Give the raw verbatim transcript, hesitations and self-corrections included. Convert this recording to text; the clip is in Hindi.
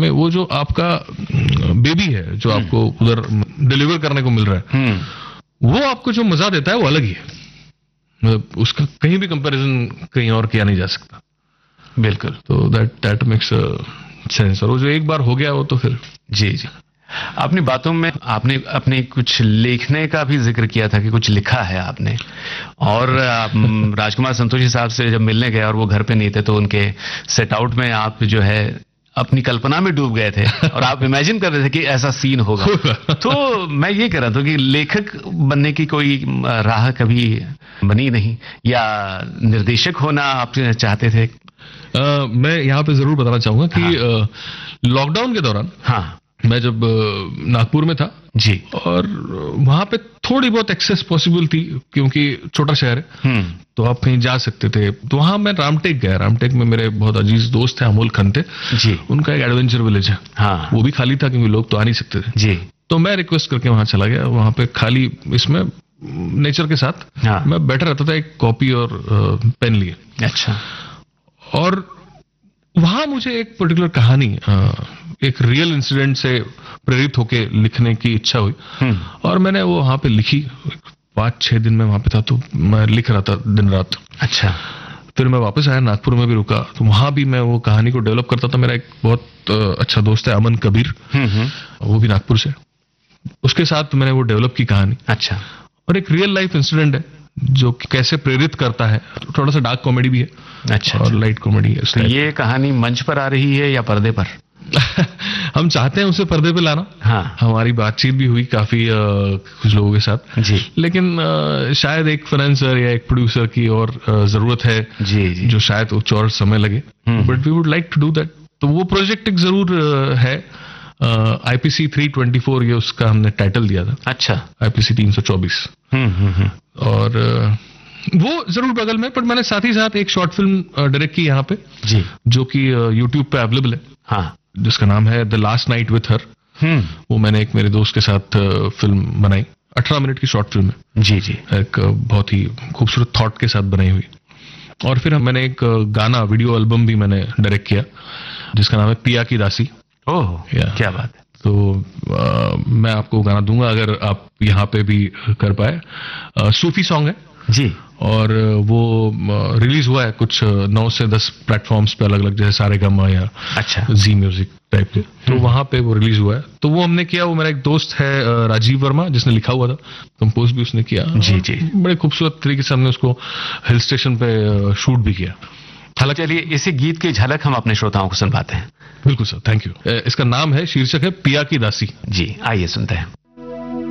में वो जो आपका बेबी है जो आपको उधर डिलीवर करने को मिल रहा है, वो आपको जो मजा देता है वो अलग ही है। मतलब उसका कहीं भी कंपैरिजन कहीं और किया नहीं जा सकता। बिल्कुल। तो that that makes a sense. और वो जो एक बार हो गया वो तो फिर जी जी। अपनी बातों में आपने अपने कुछ लिखने का भी जिक्र किया था कि कुछ लिखा है आपने, और राजकुमार संतोषी साहब से जब मिलने गए और वो घर पे नहीं थे तो उनके सेट आउट में आप जो है अपनी कल्पना में डूब गए थे और आप इमेजिन कर रहे थे कि ऐसा सीन होगा। तो मैं ये कह रहा था कि लेखक बनने की कोई राह कभी बनी नहीं, या निर्देशक होना आप चाहते थे? uh, मैं यहाँ पे जरूर बताना चाहूंगा कि लॉकडाउन हाँ. के दौरान हाँ मैं जब नागपुर में था जी, और वहां पे थोड़ी बहुत एक्सेस पॉसिबल थी क्योंकि छोटा शहर है तो आप कहीं जा सकते थे। तो वहां मैं रामटेक गया। रामटेक में मेरे बहुत अजीज दोस्त थे अमोल खंते जी, उनका एक एडवेंचर विलेज है हाँ, वो भी खाली था क्योंकि लोग तो आ नहीं सकते थे जी। तो मैं रिक्वेस्ट करके वहां चला गया। वहां पे खाली इसमें नेचर के साथ हाँ. मैं बैठा रहता था एक कॉपी और पेन लिए। अच्छा। और वहां मुझे एक पर्टिकुलर कहानी एक रियल इंसिडेंट से प्रेरित होके लिखने की इच्छा हुई और मैंने वो वहां पे लिखी। पाँच छह दिन में वहां पे था तो मैं लिख रहा था दिन रात। अच्छा। फिर मैं वापस आया, नागपुर में भी रुका तो वहां भी मैं वो कहानी को डेवलप करता था। मेरा एक बहुत अच्छा दोस्त है अमन कबीर, वो भी नागपुर से, उसके साथ मैंने वो डेवलप की कहानी। अच्छा। और एक रियल लाइफ इंसिडेंट है जो कैसे प्रेरित करता है। थोड़ा सा डार्क कॉमेडी भी है। अच्छा। और लाइट कॉमेडी है। तो ये कहानी मंच पर आ रही है या पर्दे पर? हम चाहते हैं उसे पर्दे पे लाना। हाँ। हमारी बातचीत भी हुई काफी आ, कुछ लोगों के साथ जी, लेकिन आ, शायद एक फाइनेंसर या एक प्रोड्यूसर की और आ, जरूरत है जी, जी, जो शायद कुछ और समय लगे, but we would like to do that. तो वो प्रोजेक्ट एक जरूर है। आईपीसी तीन सौ चौबीस ये उसका हमने टाइटल दिया था। अच्छा। आईपीसी तीन सौ चौबीस। और वो जरूर बगल में, पर मैंने साथ ही साथ एक शॉर्ट फिल्म डायरेक्ट की यहाँ पे जी, जो कि यूट्यूब पे अवेलेबल है हाँ, जिसका नाम है the last night with her. वो मैंने एक मेरे दोस्त के साथ फिल्म बनाई, अठारह मिनट की शॉर्ट फिल्म है जी जी, एक बहुत ही खूबसूरत थॉट के साथ बनाई हुई। और फिर मैंने एक गाना वीडियो एल्बम भी मैंने डायरेक्ट किया जिसका नाम है पिया की दासी। ओह क्या बात है। तो आ, मैं आपको गाना दूंगा अगर आप यहाँ पे भी कर पाए। आ, सूफी सॉन्ग है जी, और वो रिलीज हुआ है कुछ नौ से दस प्लेटफॉर्म्स पे अलग अलग, जैसे सारेगामा या अच्छा जी म्यूजिक टाइप के, तो वहां पे वो रिलीज हुआ है। तो वो हमने किया। वो मेरा एक दोस्त है राजीव वर्मा जिसने लिखा हुआ था, कंपोज भी उसने किया जी जी, बड़े खूबसूरत तरीके से हमने उसको हिल स्टेशन पे शूट भी किया। हालांकि चलिए इसी गीत की झलक हम अपने श्रोताओं को सुनवाते हैं। बिल्कुल सर, थैंक यू। इसका नाम है, शीर्षक है पिया की दासी। जी आइए सुनते हैं।